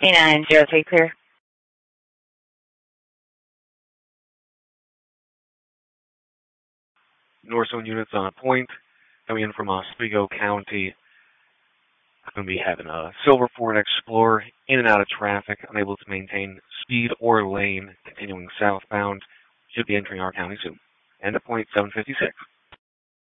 A903 clear. North Zone units on point, coming in from Oswego County. Going to be having a Silver Ford Explorer in and out of traffic, unable to maintain speed or lane, continuing southbound. Should be entering our county soon. End of point 756.